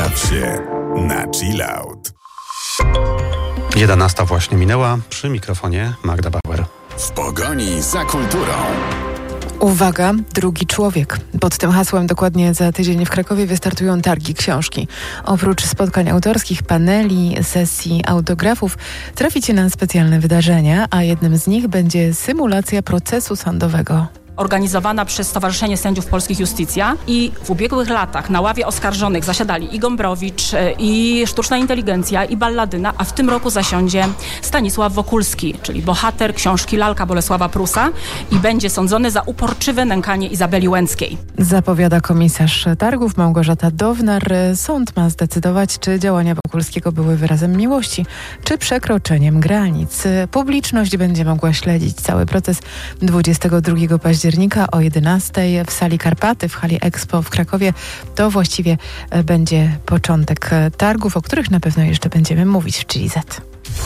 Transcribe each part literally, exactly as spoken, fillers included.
Baw się na chill out. jedenasta właśnie minęła, przy mikrofonie Magda Bauer. W pogoni za kulturą. Uwaga, drugi człowiek. Pod tym hasłem dokładnie za tydzień w Krakowie wystartują targi książki. Oprócz spotkań autorskich, paneli, sesji autografów traficie na specjalne wydarzenia, a jednym z nich będzie symulacja procesu sądowego. Organizowana przez Stowarzyszenie Sędziów Polskich Iustitia i w ubiegłych latach na ławie oskarżonych zasiadali i Gombrowicz, i Sztuczna Inteligencja, i Balladyna, a w tym roku zasiądzie Stanisław Wokulski, czyli bohater książki Lalka Bolesława Prusa i będzie sądzony za uporczywe nękanie Izabeli Łęckiej. Zapowiada komisarz targów Małgorzata Downar. Sąd ma zdecydować, czy działania Wokulskiego były wyrazem miłości, czy przekroczeniem granic. Publiczność będzie mogła śledzić cały proces dwudziestego drugiego października o jedenastej w sali Karpaty w hali Expo w Krakowie. To właściwie będzie początek targów, o których na pewno jeszcze będziemy mówić w Chili Z.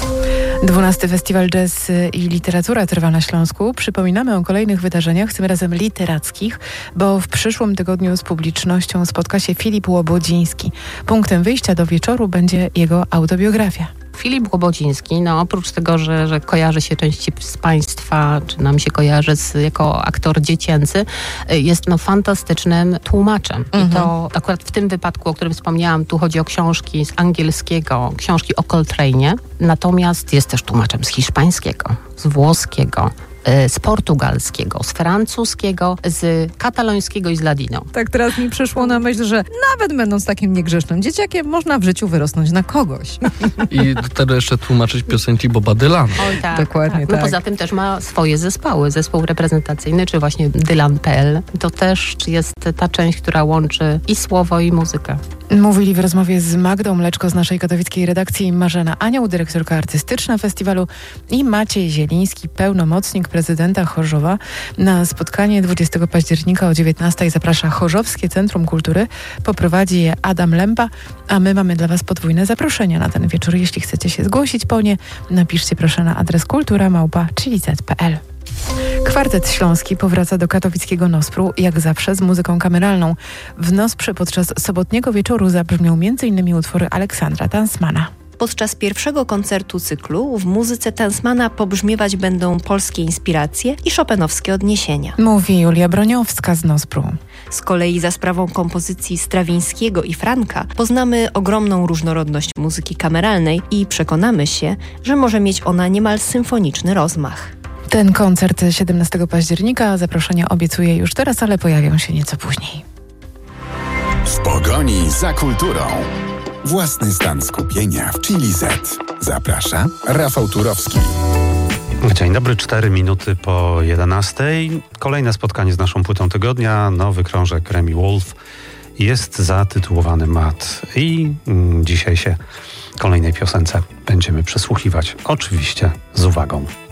dwunasty Festiwal Jazz i Literatura trwa na Śląsku. Przypominamy o kolejnych wydarzeniach, tym razem literackich, bo w przyszłym tygodniu z publicznością spotka się Filip Łobodziński. Punktem wyjścia do wieczoru będzie jego autobiografia. Filip Łobodziński, no oprócz tego, że, że kojarzy się części z Państwa, czy nam się kojarzy z, jako aktor dziecięcy, jest no fantastycznym tłumaczem. Mhm. I to akurat w tym wypadku, o którym wspomniałam, tu chodzi o książki z angielskiego, książki o Coltrane'ie, natomiast jest też tłumaczem z hiszpańskiego, z włoskiego, z portugalskiego, z francuskiego, z katalońskiego i z ladino. Tak teraz mi przyszło na myśl, że nawet będąc takim niegrzecznym dzieciakiem, można w życiu wyrosnąć na kogoś. I do tego jeszcze tłumaczyć piosenki Boba Dylana. Oj tak, dokładnie tak. No tak. Poza tym też ma swoje zespoły, zespół reprezentacyjny, czy właśnie Dylan kropka p l. To też jest ta część, która łączy i słowo, i muzykę. Mówili w rozmowie z Magdą Mleczko z naszej katowickiej redakcji Marzena Anioł, dyrektorka artystyczna festiwalu, i Maciej Zieliński, pełnomocnik prezydenta Chorzowa. Na spotkanie dwudziestego października o dziewiętnastej zaprasza Chorzowskie Centrum Kultury. Poprowadzi je Adam Lępa, a my mamy dla Was podwójne zaproszenia na ten wieczór. Jeśli chcecie się zgłosić po nie, napiszcie proszę na adres kultura małpa chili z kropka p l. Kwartet Śląski powraca do katowickiego Nospru, jak zawsze z muzyką kameralną. W Nosprze podczas sobotniego wieczoru zabrzmią między innymi utwory Aleksandra Tansmana. Podczas pierwszego koncertu cyklu w muzyce Tansmana pobrzmiewać będą polskie inspiracje i chopinowskie odniesienia. Mówi Julia Broniowska z Nospru. Z kolei za sprawą kompozycji Strawińskiego i Franka poznamy ogromną różnorodność muzyki kameralnej i przekonamy się, że może mieć ona niemal symfoniczny rozmach. Ten koncert siedemnastego października, zaproszenia obiecuję już teraz, ale pojawią się nieco później. W pogoni za kulturą. Własny stan skupienia w Chili Z. Zaprasza Rafał Turowski. Dzień dobry, cztery minuty po jedenastej. Kolejne spotkanie z naszą płytą tygodnia. Nowy krążek Remi Wolf jest zatytułowany Mat. I mm, dzisiaj się kolejnej piosence będziemy przysłuchiwać. Oczywiście z uwagą.